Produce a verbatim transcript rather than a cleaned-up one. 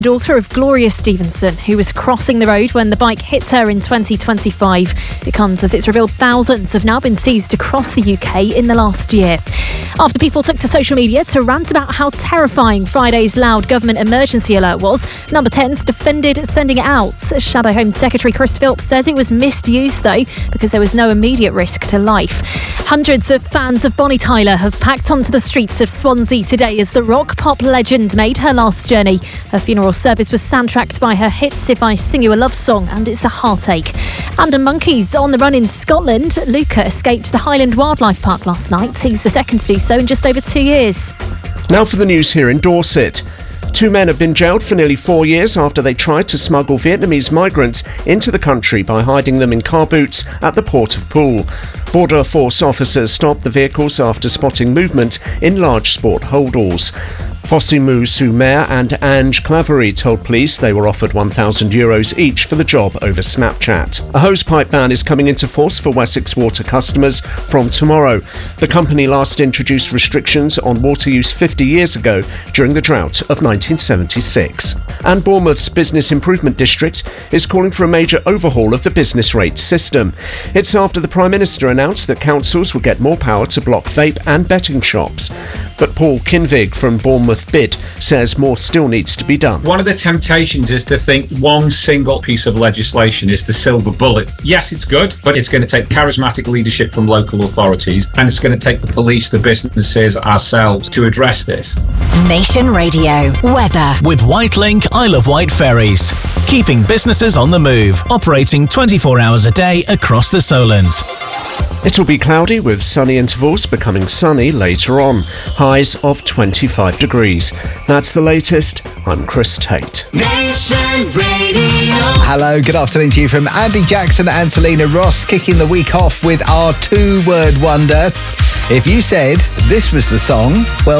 Daughter of Gloria Stevenson, who was crossing the road when the bike hit her in twenty twenty-five. It comes as it's revealed thousands have now been seized across the U K in the last year. After people took to social media to rant about how terrifying Friday's loud government emergency alert was, Number ten's defended sending it out. Shadow Home Secretary Chris Philps says it was misused, though, because there was no immediate risk to life. Hundreds of fans of Bonnie Tyler have packed onto the streets of Swansea today as the rock pop legend made her last journey. Her funeral service was soundtracked by her hits If I Sing You a Love Song and It's a Heartache. And a monkey's on the run in Scotland. Luca escaped the Highland Wildlife Park last night. He's the second to do so in just over two years. Now for the news here in Dorset. Two men have been jailed for nearly four years after they tried to smuggle Vietnamese migrants into the country by hiding them in car boots at the Port of Poole. Border Force officers stopped the vehicles after spotting movement in large sport holdalls. Fossimu Sumer and Ange Clavery told police they were offered one thousand euros each for the job over Snapchat. A hosepipe ban is coming into force for Wessex Water customers from tomorrow. The company last introduced restrictions on water use fifty years ago during the drought of nineteen seventy-six. And Bournemouth's Business Improvement District is calling for a major overhaul of the business rates system. It's after the Prime Minister announced that councils would get more power to block vape and betting shops. But Paul Kinvig from Bournemouth Bid says more still needs to be done. One of the temptations is to think one single piece of legislation is the silver bullet. Yes, it's good, but it's going to take charismatic leadership from local authorities, and it's going to take the police, the businesses, ourselves to address this. Nation Radio weather with Whitelink Isle of Wight ferries, keeping businesses on the move, operating twenty-four hours a day across the Solent. It'll be cloudy with sunny intervals, becoming sunny later on. Highs of twenty-five degrees. That's the latest. I'm Chris Tate. Nation Radio. Hello, good afternoon to you from Andy Jackson and Selena Ross, kicking the week off with our two-word wonder. If you said this was the song, well,